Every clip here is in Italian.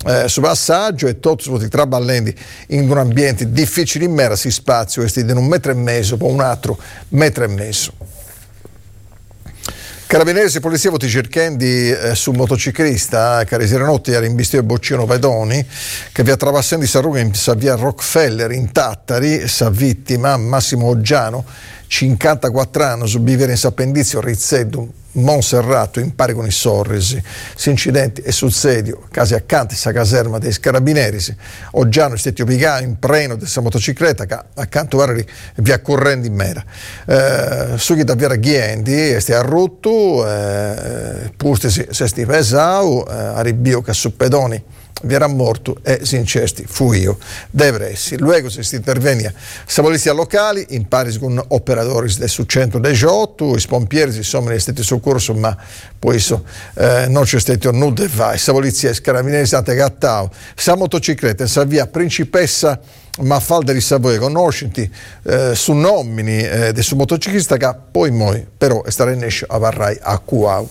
su passaggio e tutti i traballenti in un ambiente difficile in mera si spazio questi di 1,5 metri poi un altro 1,5 metri. Carabinieri e polizia voti cercando su motociclista che ieri notte era in Bistio Boccino Pedoni che via travassando di Sarruga in via Rockefeller in Tattari, sa vittima Massimo Oggiano 54 anni, subivere in Sappendizio Rizzedu Monserrato in pari con i sorrisi. S'incidenti e succedio quasi accanto a caserma dei carabinieri. Oggiano è stato piegato in preno della motocicletta che accanto a via correndo in mera. Su chi davvero ghiendi è stato rotto, pustesi se sti pesau, arribbio che su pedoni vi era morto e sincesti fu io devresti. Luego si intervenia sa polizia locali in pari con operatori del su 118 i pompieri si sono stati soccorso ma poi non c'è stato nulla e vai sa polizia e carabinieri state gattao sa motocicletta sa via Principessa Mafalda di Savoia conoscenti su nomini del su motociclista che poi moi però stare in esce a varrai a Cuau.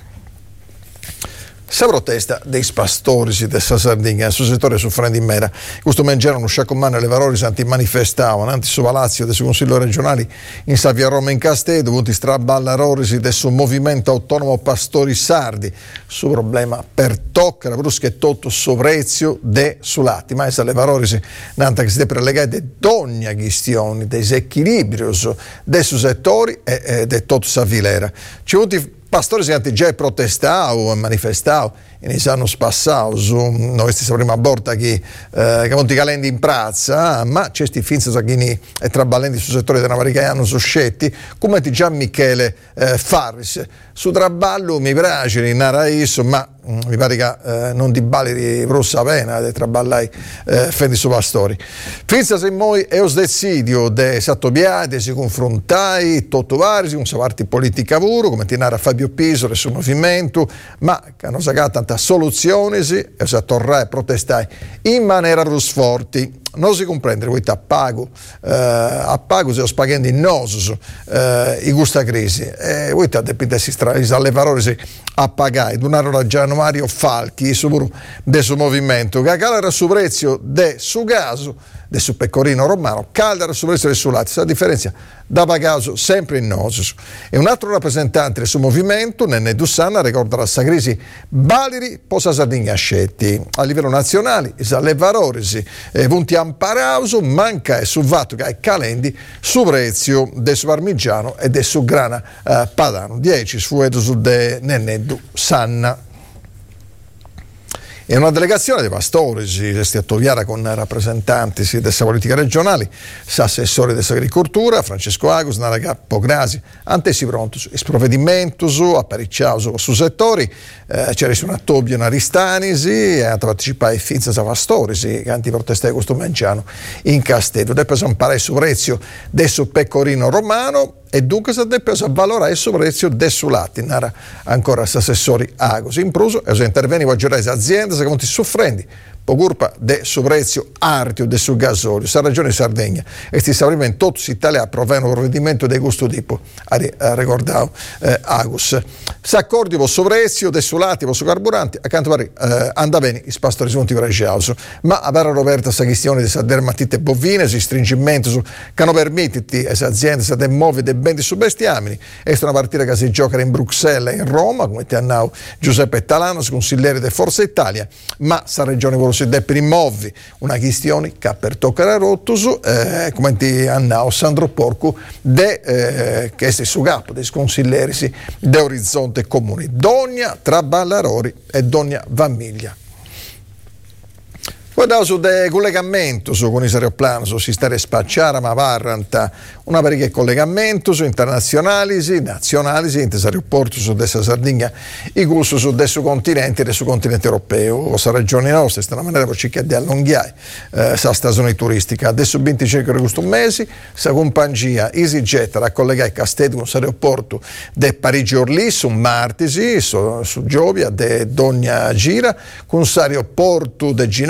La protesta dei pastori della Sardegna sul settore soffrendo in mera. Questo mangiano uno sciacomano alle valori santi manifestavano anti su Palazzo del Consiglio regionale in Savia Roma in Castedo, avuti straballarori del suo movimento autonomo pastori sardi. Su problema per toccare brusche tutto su prezzo de sulati. Ma alle valori nanta che si deve prelegare di ogni questione, dei equilibri dei suoi settori e di tutto sa filera. Ci avuti pastori si hanno già protestato e manifestato in anni passati su noi stessa prima volta che monti calendi in piazza ma c'è sti finzi e traballenti sul settore della Maricaiano soscetti come ti già Michele Farris su traballo mi piace in Araiso ma mi pare che non di balli di rossa pena di traballai fendi su pastori finza se moi è os decidio de sattobiate si confrontai tutto vari con sa parte politica puro come ti narra Fabio Piso del suo movimento ma che hanno sagato tanta soluzioni e si tornare a protestare in maniera rusforti non si comprende voi a pago se lo spaghetti in noso in questa crisi e voi depende si alle parole a pagare donare a Gianmario Falchi su del suo movimento che calera su prezzo del su gaso del suo pecorino romano calera su prezzo del suo latte la differenza da pagaso sempre in noso e un altro rappresentante del suo movimento Nenne Dussanna ricorda la crisi Baleri posa Sardegna Ascetti a livello nazionale alle parole punti amparauso manca e su fatto che ai calendi su prezzo del suo parmigiano e del suo grana padano 10 sfueto su de Nenne Dussanna. E una delegazione dei pastori si è attoviata con rappresentanti della politica regionale, assessore dell'agricoltura, Francesco Agus, Nara Capograsi, antesi pronto il provvedimento apparecchiato su settori, c'era un attobbio una Ristanisi, e ha partecipato ai Finza Pastori, che antiprotestai questo manciano in Castedo. Dopo sono pare su prezzo del suo pecorino romano, e dunque si deve valorare il prezzo del sulati. Nara ancora assessori Agos. In pruso, e interveni a girare aziende, se conti soffrendi, per colpa del suo prezzo artio del suo gasolio. Sa ragione Sardegna, e si sapeva in tutto l'Italia approvano un provvedimento di questo tipo, ricordavo Agos. S'accordi con il suo prezzo del sulati, con il suo carburante, accanto a andava bene i pastori sono pregiauso. Ma a barra Roberta sa questione di dermatite bovine, si stringimento su che non permette le aziende sa muove dei beni su bestiamini. È una partita che si gioca in Bruxelles e in Roma, come ti hanno Giuseppe Talano, consigliere di Forza Italia, ma sa regione si deve rimuovi una questione che per toccare rotto su come ti hanno Sandro Porco che è su capo dei consiglieri di Orizzonte Comune Dogna Traballarori e Dogna Vamiglia. Guardavo su del collegamento con i aeroplani, si stare spacciare, ma varranta una parecchia collegamento su internazionali, nazionali, in aeroporto su dessa Sardegna, i gusto su del suo continente e del suo continente europeo. La regione nostra è una maniera per cercare di allungare la stagione turistica. Adesso 25 di questo mese, la compagnia EasyJet a collegare Castedo con l'aeroporto di Parigi Orly su martesi, su Giovia, di Dogna Gira, con l'aeroporto di Ginevra su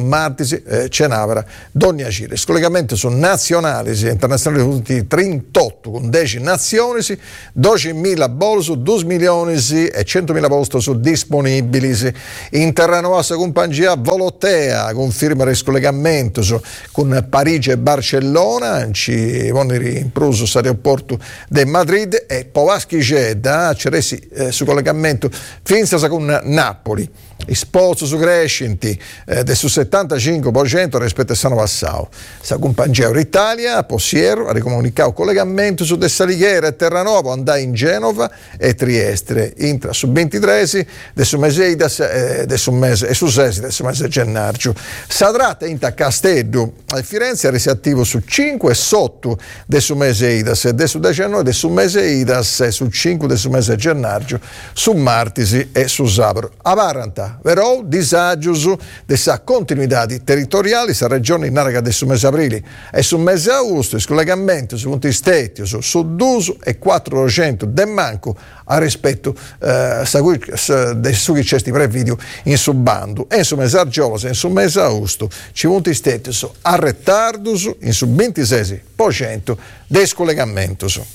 martesi Cenavara Dogna Cire. Scollegamento su nazionali e internazionali tutti 38 con 10 nazioni, 12.000 bolus, 2 milioni e 100.000 posti su disponibili. In terreno vostra compagnia Volotea conferma il scollegamento con Parigi e Barcellona, ci vanno in pruso aeroporto di Madrid e Povaschi Jeddah, ceresi su collegamento Finza con Napoli. I sposi su crescenti del su 75% rispetto a San Vassao. Sa compagnia Euritalia, Possiero, ha ricomunicato collegamento su Dessalighiera e Terranova, andai in Genova e Trieste. Intra su 23 del su mese del su mese e su 6 del su mese gennaio. Sadrata inta Castello e Firenze resi attivo su 5 e sotto del su mese Idas e del su 19 del su mese Idas e su 5 del su mese gennaio su Martisi e su Sabro. A Varanta però disagio su dessa continuità territoriali sa regione in Araga del su mese aprile e su mese agosto il collegamento su punti stetti su 2 e 4% del manco a rispetto dei sughi cesti pre-video in su bando e su mese argiolos e in su mese agosto ci punti stetti su a retardo in su 26% del scollegamento su.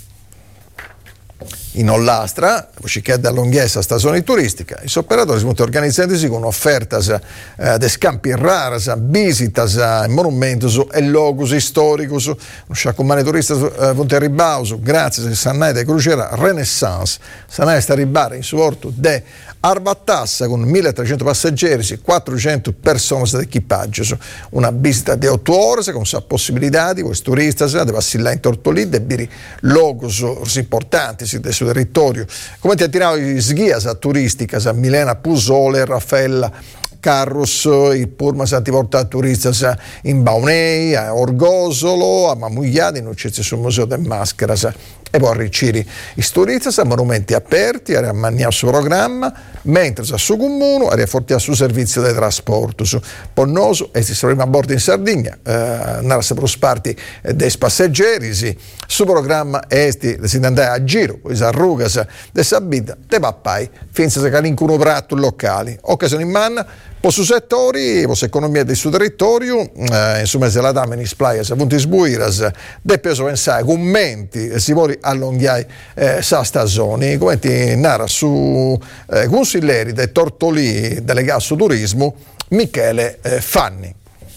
In Ollastra, ci chiede all'Onghessa stazione turistica, i operatori sono organizzati con offerta di scampi rari, visitas, monumentos e logos storici, un sciacomane turista punto a ribauso, grazie a Sannai de Crociera Renaissance, Sannai sta a ribare in supporto de Arbattassa con 1.300 passeggeri, 400 persone d'equipaggio, una visita di 8 ore con la possibilità di questi turisti di passare in Tortolì e bere logos importanti del suo territorio, come ti attirava i sghias turistica a Milena Pusole, Raffaella Carros, il Purma Santi porta turisti in Baunei, a Orgosolo, a Mamugliadi, in Uccezzi sul Museo del Mascheras e poi a Riciri. I turisti a monumenti aperti, a mangiare su programma, mentre su comune, a fortiare su servizio di trasporto. Ponnoso, e si sono a bordo in Sardegna, nella prosparti dei passeggeri, su programma esti si andava a giro, poi si arrugas, de sabita, de pappai, finza che l'incuno prato locali. Occasione in manna, poi su settori, poi su economia del suo territorio, insomma se la dame in splayas, punti sbuiras, de peso pensare, commenti, si vuole allungare sa stagione, come ti narra su consiglieri del Tortolì, delegato su turismo, Michele Fanni.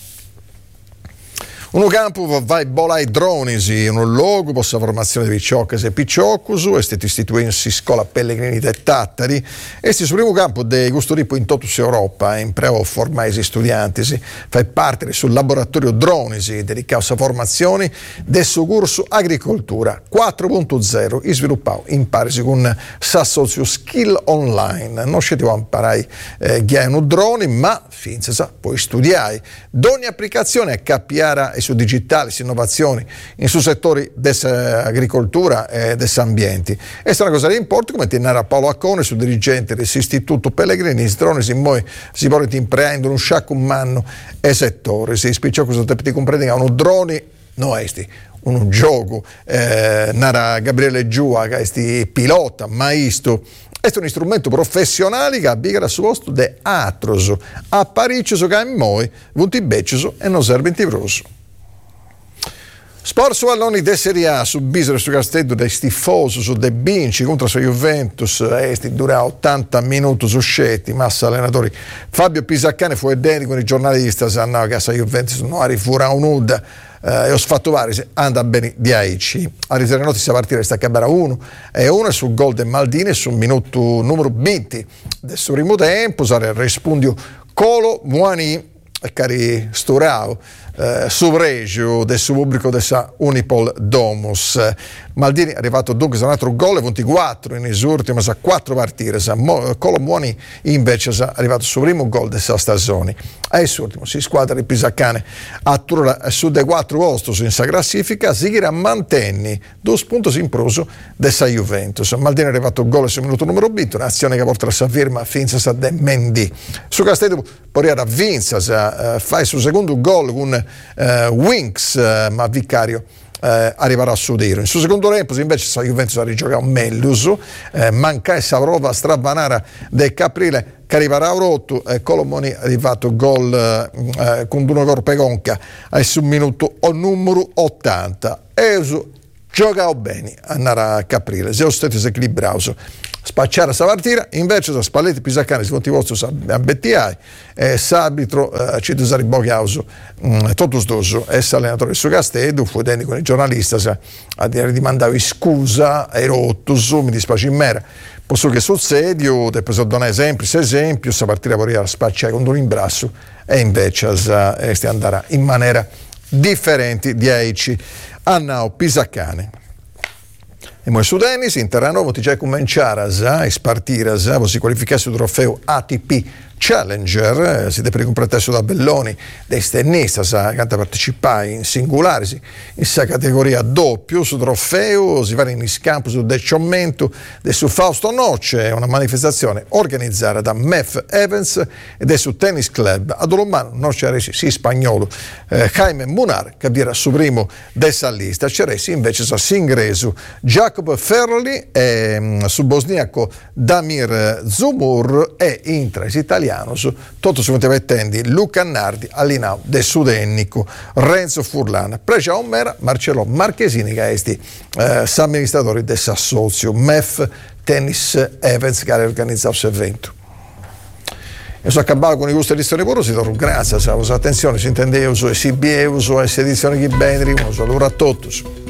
Un campo vai bolai dronisi, un luogo possa formazione di picciocche e picciocus, è stato istituito scuola Pellegrini de Tattari, e sul primo campo di questo tipo in totus Europa, in preo formai studianti, fa parte sul laboratorio dronisi dedicato a formazioni del suo corso agricoltura 4.0, sviluppato in parisi con Sassozio Skill Online. Non scegliamo imparare un drone, ma finza poi studiare. Ogni applicazione è capiara su digitali, su innovazioni in su settori dell'agricoltura e dell'ambiente. E è una cosa di importante, come ti narra Paolo Accone, su dirigente dell'Istituto Pellegrini, si può imprendere un sciacco umano e settore. Si spicciò questo tempo di comprendere uno drone, no esti, un gioco, narra Gabriele Giua, che è pilota, maestro. È un strumento professionale che abbiega su posto de atros. A Parigi so che in moi, vunti beccio e non serve in tivroso. Sport su Alloni de Serie A, su Bisero e su Castello dei tifosi, su De Binci contro su Juventus, dura 80 minuti su scetti, massa allenatori. Fabio Pisaccane fu identico con i giornalisti, sanno che a Juventus non arriva un'uda. E ho fatto vari, anda bene di Aici. A riserva si partire sta cabera 1 e 1 sul gol del Maldini sul minuto numero 20 del suo primo tempo, sarà rispondio Colo Muani e cari Sturao. Sovregio del suo pubblico della Unipol Domus. Maldini è arrivato dunque a un altro gol e 24 in esortimo a 4 partite. Colomuoni invece è arrivato sul primo gol della stagione. A esortimo si squadra di Pisaccane attura su dei 4 posti in sa classifica, si gira mantenni 2 punti in proso della Juventus. Maldini è arrivato gol sul minuto numero 20, un'azione che porta la sua firma Finza de Mendy. Su Castello Poriara Vinza fa il suo secondo gol con Winks, ma Vicario arriverà a Sudiro. In suo secondo tempo invece la Juventus ha rigiocato meglio, manca e Savrova stravanara del Caprile che arriverà a rotto, Colomoni è arrivato gol con uno corpo conca sul minuto o numero 80 e giocavo bene andare a Caprile, se ho stato equilibrato spacciare questa partita, invece da Spalletti Pisacani si motivò a BTI e l'arbitro ci ha ribogato tutto doso e l'allenatore su Castello fu con i giornalisti a dire di mandare scusa ai rotto, mi dispiace in mera posso che succede, ti posso dare esempio, questa partita vorrei spacciare con un imbrasso e invece si andrà in maniera differente di Aici Annao Pisacani. E poi su tennis, in terreno ti già cominciare a spartire, si qualificare sul trofeo ATP Challenger, si deve un pretesto da Belloni, dei tennisti che partecipare in singolare, in questa categoria doppio, su trofeo, si va in scampo sul deciomento su Fausto Noce, una manifestazione organizzata da Mef Evans ed è su Tennis Club a Dolomano, Noce Resi, sì spagnolo, Jaime Munar, che era su primo dessa lista, Ceresi invece si ingreso Jacob Ferroli e su bosniaco Damir Zumur e intres italiano tutto su mettendi Luca Nardi all'inao del Sudennico Renzo Furlan Precia Omera Marcello Marchesini che è amministratore del Sassozio MEF Tennis Events che ha organizzato questo evento. Io sono accabato con i gusti di storia puro, grazie a vostra attenzione, si intende e si edizione che bene, un saluto a tutti.